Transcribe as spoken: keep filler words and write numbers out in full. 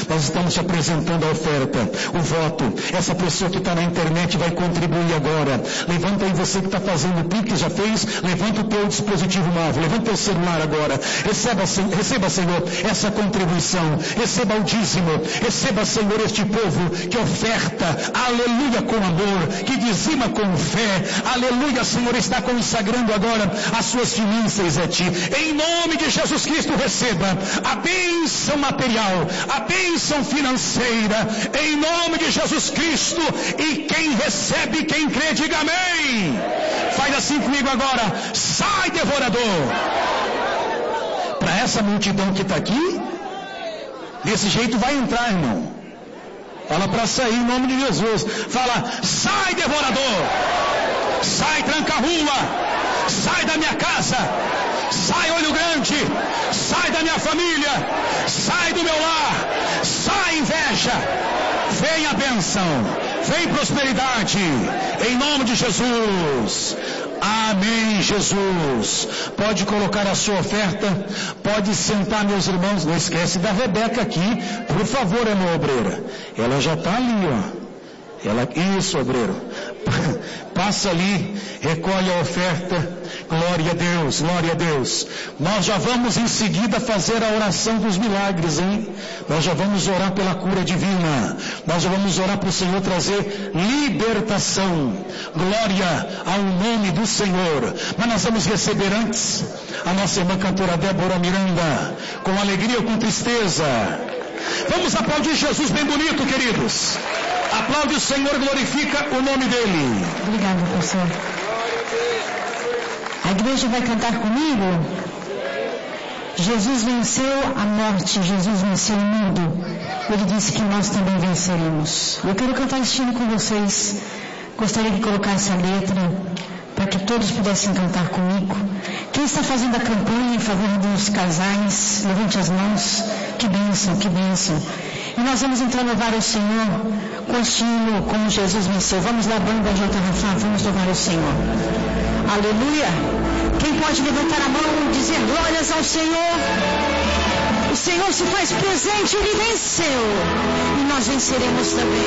Nós estamos te apresentando a oferta, o voto. Essa pessoa que está na internet vai contribuir agora. Levanta aí você que está fazendo o Pix, já fez, levanta o teu dispositivo móvel, levanta o teu celular agora. Receba, receba, Senhor, essa contribuição. Receba o dízimo. Receba, Senhor, este povo que oferta, aleluia, com amor, que dizima com fé. Aleluia, Senhor, está consagrando agora as suas finanças a Ti. Em nome de Jesus Cristo, receba a bênção material, a bênção financeira, em nome de Jesus Cristo. E quem recebe, quem crê, diga amém. Faz assim comigo agora. Sai, devorador. Para essa multidão que está aqui, desse jeito vai entrar, irmão. Fala para sair em nome de Jesus. Fala, sai, devorador. Sai, tranca-rua. Sai da minha casa. Sai, olho grande. Sai da minha família. Sai do meu lar. Sai, inveja. Vem a bênção. Vem prosperidade. Em nome de Jesus. Amém, Jesus. Pode colocar a sua oferta. Pode sentar, meus irmãos. Não esquece da Rebeca aqui. Por favor, irmã obreira. Ela já está ali, ó. Ela, isso, obreiro. Passa ali, recolhe a oferta. Glória a Deus, glória a Deus. Nós já vamos em seguida fazer a oração dos milagres, hein? Nós já vamos orar pela cura divina. Nós já vamos orar para o Senhor trazer libertação. Glória ao nome do Senhor. Mas nós vamos receber antes a nossa irmã cantora Débora Miranda, com alegria ou com tristeza. Vamos aplaudir Jesus bem bonito, queridos. Aplaude o Senhor, glorifica o nome dele. Obrigada, pastor. A igreja vai cantar comigo? Jesus venceu a morte, Jesus venceu o mundo. Ele disse que nós também venceremos. Eu quero cantar esse hino com vocês. Gostaria de colocar essa letra para que todos pudessem cantar comigo. Quem está fazendo a campanha em favor dos casais, levante as mãos. Que bênção, que bênção. E nós vamos então louvar o Senhor com este hino, como Jesus venceu. Vamos lá, banda J. Rafa, vamos louvar o Senhor. Aleluia. Quem pode levantar a mão e dizer glórias ao Senhor? O Senhor se faz presente, Ele venceu. E nós venceremos também.